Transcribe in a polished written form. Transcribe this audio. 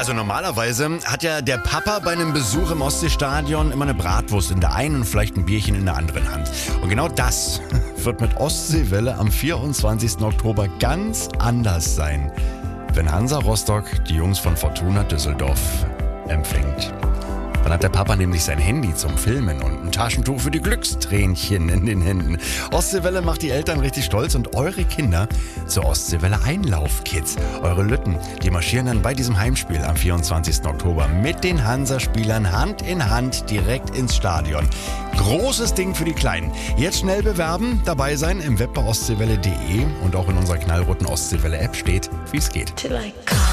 Also normalerweise hat ja der Papa bei einem Besuch im Ostseestadion immer eine Bratwurst in der einen und vielleicht ein Bierchen in der anderen Hand. Und genau das wird mit Ostseewelle am 24. Oktober ganz anders sein, wenn Hansa Rostock die Jungs von Fortuna Düsseldorf empfängt. Dann hat der Papa nämlich sein Handy zum Filmen und ein Taschentuch für die Glückstränchen in den Händen. Ostseewelle macht die Eltern richtig stolz und eure Kinder zur Ostseewelle Einlaufkids. Eure Lütten, die marschieren dann bei diesem Heimspiel am 24. Oktober mit den Hansa-Spielern Hand in Hand direkt ins Stadion. Großes Ding für die Kleinen. Jetzt schnell bewerben, dabei sein im Web bei ostseewelle.de und auch in unserer knallroten Ostseewelle-App steht, wie es geht.